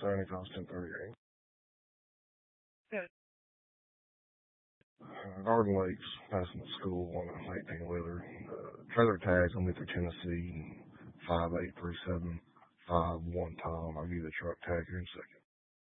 Santa Claus 1038. Good. Garden Lakes, passing the school on an 18-wheeler. Trailer tags on me through Tennessee, 58375 Tom. I'll give you the truck tag here in a second.